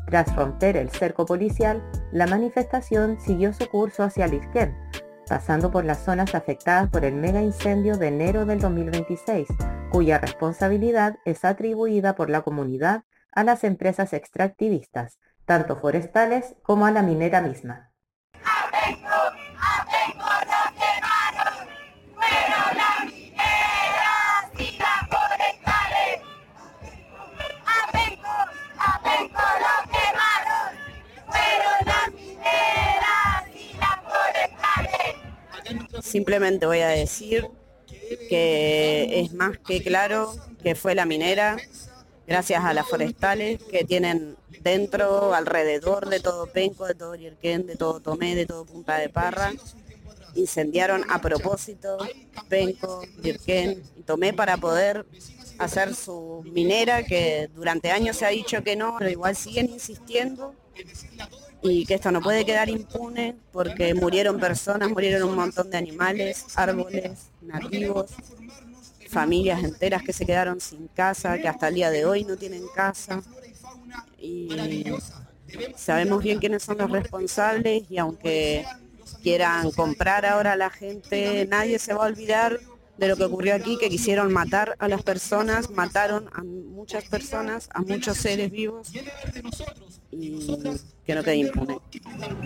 Tras romper el cerco policial, la manifestación siguió su curso hacia Lirquén, pasando por las zonas afectadas por el mega incendio de enero del 2026, cuya responsabilidad es atribuida por la comunidad a las empresas extractivistas, tanto forestales como a la minera misma. Simplemente voy a decir que es más que claro que fue la minera, gracias a las forestales que tienen dentro, alrededor de todo Penco, de todo Lirquén, de todo Tomé, de todo Punta de Parra. Incendiaron a propósito Penco, Lirquén y Tomé para poder hacer su minera, que durante años se ha dicho que no, pero igual siguen insistiendo, y que esto no puede quedar impune porque murieron personas, murieron un montón de animales, árboles, nativos, familias enteras que se quedaron sin casa, que hasta el día de hoy no tienen casa, y sabemos bien quiénes son los responsables, y aunque quieran comprar ahora a la gente, nadie se va a olvidar de lo que ocurrió aquí, que quisieron matar a las personas, mataron a muchas personas, a muchos seres vivos, y que no quede impune.